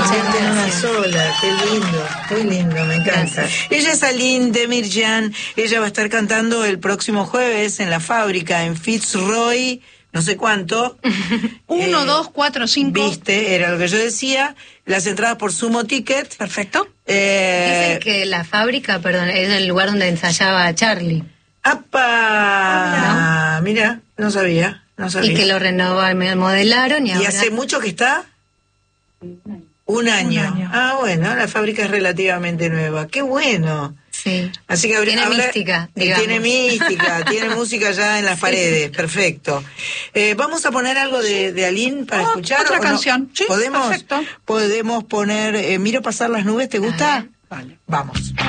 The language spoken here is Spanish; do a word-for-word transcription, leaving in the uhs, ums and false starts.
Sienten una sola, qué lindo, muy lindo, me encanta. Gracias. Ella es Aline Demirjian, ella va a estar cantando el próximo jueves en La Fábrica, en Fitzroy, no sé cuánto. Uno, eh, dos, cuatro, cinco. Viste, era lo que yo decía. Las entradas por Sumo Ticket. Perfecto. Eh, Dicen que La Fábrica, perdón, es el lugar donde ensayaba Charlie. ¡Apa! ¿No? Mira, no sabía, no sabía. Y que lo renovaron, me modelaron y, ¿Y ahora... hace mucho que está? Un año. Un año. Ah, bueno, La Fábrica es relativamente nueva. ¡Qué bueno! Sí. Así que tiene habrá, mística, digamos. Tiene mística, tiene música ya en las sí. paredes. Perfecto. Eh, Vamos a poner algo de, de Aline para oh, escuchar. Otra canción. No? Sí, ¿Podemos? perfecto. Podemos poner eh, Miro pasar las nubes, ¿te gusta? Vale. Vamos.